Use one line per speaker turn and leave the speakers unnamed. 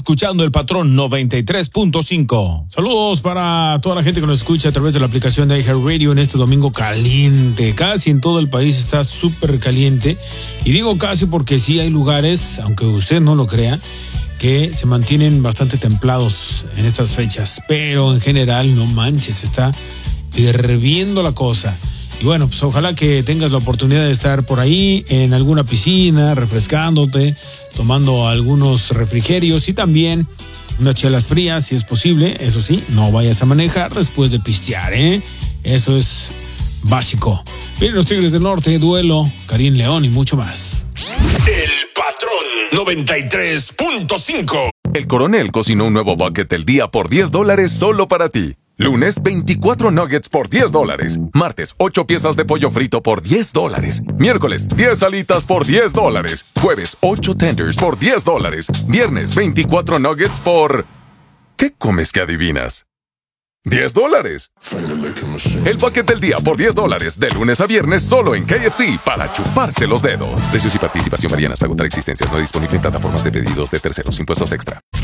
Escuchando el Patrón 93.5.
Saludos para toda la gente que nos escucha a través de la aplicación de iHeartRadio en este domingo caliente. Casi en todo el país está súper caliente. Y digo casi porque sí hay lugares, aunque usted no lo crea, que se mantienen bastante templados en estas fechas. Pero en general, no manches, está hirviendo la cosa. Y bueno, pues ojalá que tengas la oportunidad de estar por ahí en alguna piscina, refrescándote, tomando algunos refrigerios y también unas chelas frías, si es posible. Eso sí, no vayas a manejar después de pistear, ¿eh? Eso es básico. Vienen los Tigres del Norte, Duelo, Karim León y mucho más.
El Patrón 93.5.
El Coronel cocinó un nuevo bucket del día por $10 solo para ti. Lunes, 24 nuggets por $10. Martes, 8 piezas de pollo frito por $10. Miércoles, 10 alitas por $10. Jueves, 8 tenders por $10. Viernes, 24 nuggets por... ¿Qué comes que adivinas? $10. El bucket del día por $10, de lunes a viernes solo en KFC, para chuparse los dedos. Precios y participación varían hasta agotar existencias. No disponible en plataformas de pedidos de terceros. Impuestos extra.